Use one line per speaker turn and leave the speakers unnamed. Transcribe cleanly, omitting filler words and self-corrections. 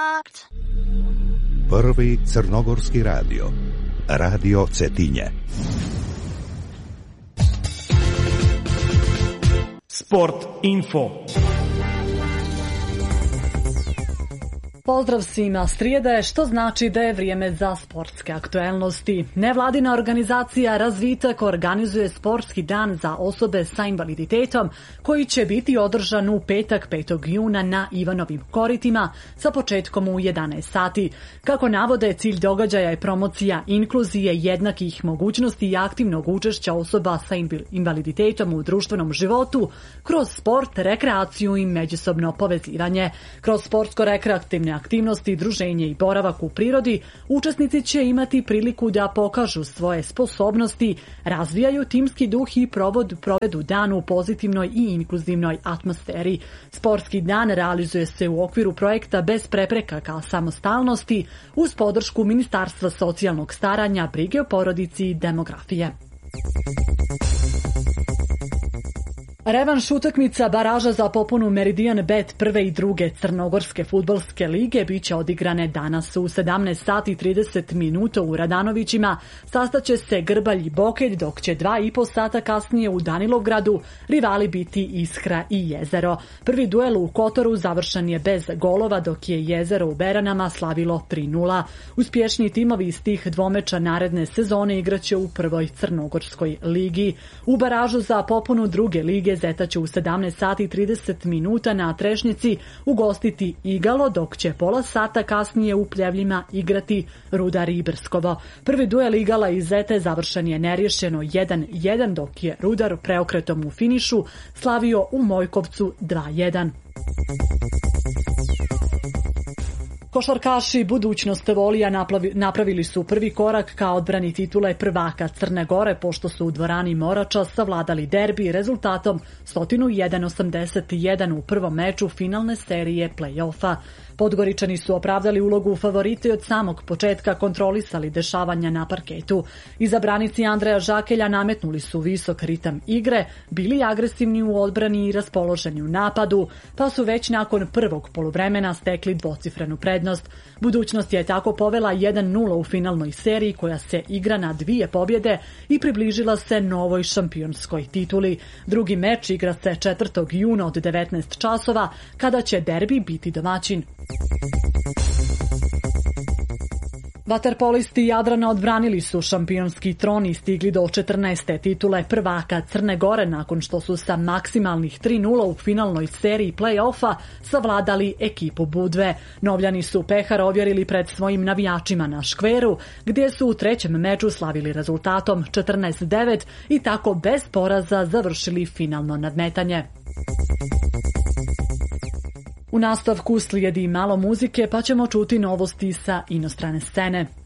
Prvi crnogorski radio, Radio Cetinje.
Sport info.
Pozdrav svima, srijeda je, što znači da je vrijeme za sportske aktuelnosti. Nevladina organizacija Razvitak organizuje sportski dan za osobe sa invaliditetom koji će biti održan u petak 5. juna na Ivanovim koritima sa početkom u 11 sati. Kako navode, cilj događaja je promocija inkluzije, jednakih mogućnosti i aktivnog učešća osoba sa invaliditetom u društvenom životu kroz sport, rekreaciju i međusobno povezivanje. Kroz sportsko-rekreativne aktivnosti, druženje i boravak u prirodi, učesnici će imati priliku da pokažu svoje sposobnosti, razvijaju timski duh i provedu dan u pozitivnoj i inkluzivnoj atmosferi. Sportski dan realizuje se u okviru projekta Bez prepreka ka samostalnosti uz podršku Ministarstva socijalnog staranja, brige o porodici i demografije. Revanš utakmica baraža za popunu Meridian Bet prve i druge Crnogorske fudbalske lige biće odigrane danas u 17 sati 30 minuta u Radanovićima. Sastaće se Grbalj i Bokelj, dok će 2,5 sata kasnije u Danilovgradu rivali biti Iskra i Jezero. Prvi duel u Kotoru završen je bez golova, dok je Jezero u Beranama slavilo 3:0. Uspješniji timovi iz tih dvomeča naredne sezone igraće u prvoj Crnogorskoj ligi. U baražu za popunu druge lige Zeta će u 17 sati 30 minuta na Trešnjici ugostiti Igalo, dok će pola sata kasnije u Pljevljima igrati Rudar i Brskovo. Prvi duel Igala i Zete završen je neriješeno 1:1, dok je Rudar preokretom u finišu slavio u Mojkovcu 2:1. Košarkaši Budućnost Volija napravili su prvi korak ka odbrani titule prvaka Crne Gore, pošto su u dvorani Morača savladali derbi rezultatom 101-81 u prvom meču finalne serije play-offa. Podgoričani su opravdali ulogu favorita i od samog početka kontrolisali dešavanja na parketu. Izabranici Andreja Žakelja nametnuli su visok ritam igre, bili agresivni u odbrani i raspoloženi u napadu, pa su već nakon prvog poluvremena stekli dvocifrenu prednost. Budućnost je tako povela 1:0 u finalnoj seriji koja se igra na 2 pobjede i približila se novoj šampionskoj tituli. Drugi meč igra se 4. juna od 19 časova, kada će derbi biti domaćin. Vaterpolisti Jadrana odbranili su šampionski tron i stigli do 14. titule prvaka Crne Gore nakon što su sa maksimalnih 3:0 u finalnoj seriji play-offa savladali ekipu Budve. Novljani su pehar ovjerili pred svojim navijačima na škveru, gdje su u trećem meču slavili rezultatom 14:9 i tako bez poraza završili finalno nadmetanje. U nastavku slijedi malo muzike, pa ćemo čuti novosti sa inostrane scene.